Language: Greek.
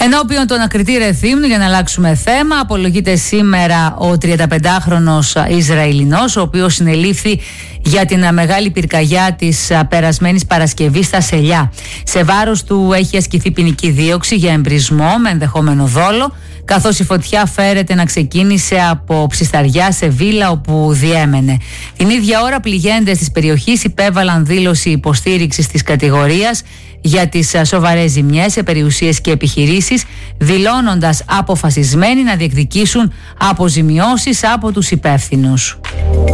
Ενώπιον των ακριτή Ρεθύμνου, για να αλλάξουμε θέμα, απολογείται σήμερα ο 35χρονος Ισραηλινός, ο οποίος συνελήφθη για την μεγάλη πυρκαγιά της περασμένης Παρασκευής στα Σελιά. Σε βάρος του έχει ασκηθεί ποινική δίωξη για εμπρισμό με ενδεχόμενο δόλο, καθώς η φωτιά φέρεται να ξεκίνησε από Ψισταριά σε βίλα όπου διέμενε. Την ίδια ώρα πληγέντες της περιοχής υπέβαλαν δήλωση υποστήριξης της κατηγορίας για τις σοβαρές ζημιές σε περιουσίες και επιχειρήσεις, δηλώνοντας αποφασισμένοι να διεκδικήσουν αποζημιώσεις από τους υπεύθυνους.